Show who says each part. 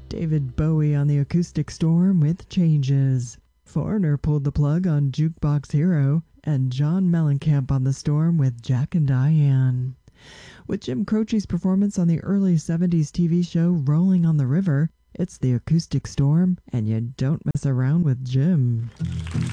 Speaker 1: David Bowie on the Acoustic Storm with Changes. Foreigner pulled the plug on Jukebox Hero, and John Mellencamp on the Storm with Jack and Diane. With Jim Croce's performance on the early 70s TV show Rolling on the River, it's the Acoustic Storm, and you don't mess around with Jim.